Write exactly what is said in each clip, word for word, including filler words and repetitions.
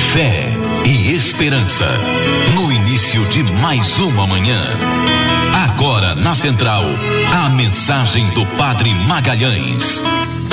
Fé e esperança, no início de mais uma manhã. Agora na Central, a mensagem do Padre Magalhães.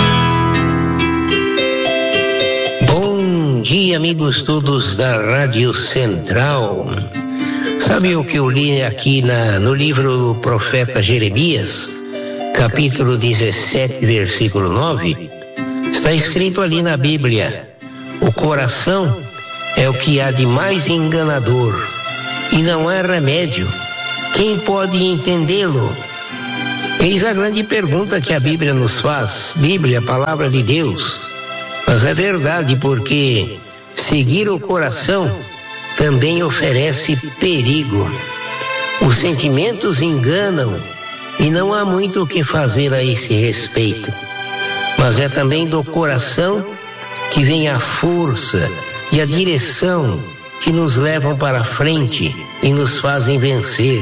Bom dia, amigos todos da Rádio Central. Sabe o que eu li aqui na, no livro do profeta Jeremias, capítulo dezessete, versículo nove? Está escrito ali na Bíblia: o coração é o que há de mais enganador e não há remédio. Quem pode entendê-lo? Eis a grande pergunta que a Bíblia nos faz. Bíblia, palavra de Deus. Mas é verdade, porque seguir o coração também oferece perigo. Os sentimentos enganam e não há muito o que fazer a esse respeito. Mas é também do coração que vem a força e a direção que nos levam para frente e nos fazem vencer.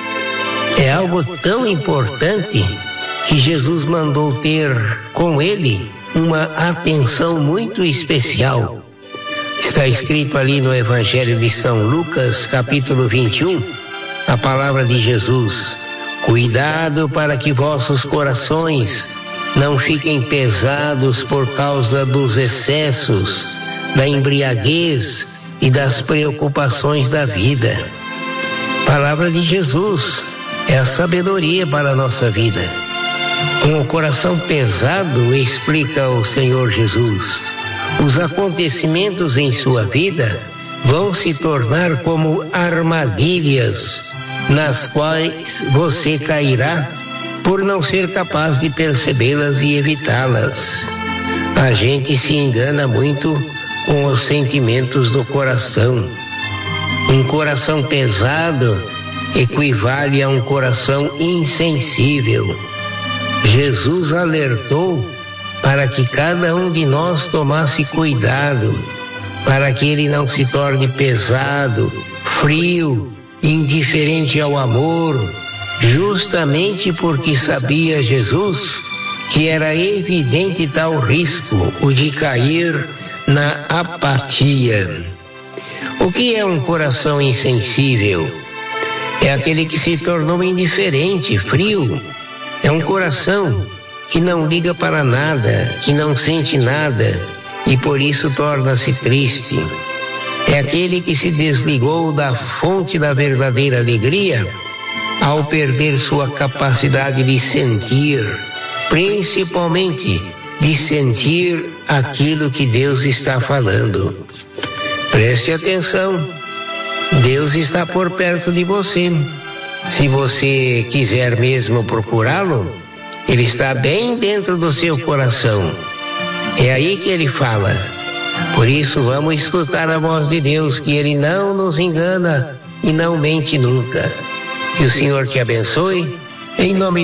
É algo tão importante que Jesus mandou ter com ele uma atenção muito especial. Está escrito ali no Evangelho de São Lucas, capítulo vinte e um, a palavra de Jesus: cuidado para que vossos corações não fiquem pesados por causa dos excessos, da embriaguez e das preocupações da vida. Palavra de Jesus é a sabedoria para a nossa vida. Com o coração pesado, explica o Senhor Jesus, os acontecimentos em sua vida vão se tornar como armadilhas nas quais você cairá por não ser capaz de percebê-las e evitá-las. A gente se engana muito com os sentimentos do coração. Um coração pesado equivale a um coração insensível. Jesus alertou para que cada um de nós tomasse cuidado, para que ele não se torne pesado, frio, indiferente ao amor, justamente porque sabia Jesus que era evidente tal risco, o de cair na apatia. O que é um coração insensível? É aquele que se tornou indiferente, frio. É um coração que não liga para nada, que não sente nada e por isso torna-se triste. É aquele que se desligou da fonte da verdadeira alegria ao perder sua capacidade de sentir, principalmente de sentir aquilo que Deus está falando. Preste atenção, Deus está por perto de você. Se você quiser mesmo procurá-lo, ele está bem dentro do seu coração. É aí que ele fala. Por isso vamos escutar a voz de Deus, que ele não nos engana e não mente nunca. Que o Senhor te abençoe, em nome